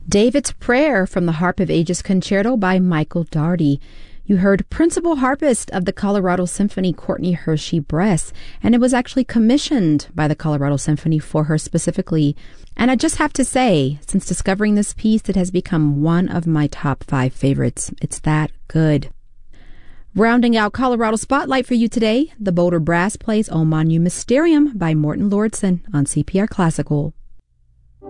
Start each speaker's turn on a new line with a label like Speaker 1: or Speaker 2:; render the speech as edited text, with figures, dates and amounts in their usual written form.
Speaker 1: David's Prayer from the Harp of Ages Concerto by Michael Daugherty. You heard Principal Harpist of the Colorado Symphony, Courtney Hershey Bress, and it was actually commissioned by the Colorado Symphony for her specifically. And I just have to say, since discovering this piece, it has become one of my top 5 favorites. It's that good. Rounding out Colorado Spotlight for you today, the Boulder Brass plays O Magnum Mysterium by Morton Lordson on CPR Classical.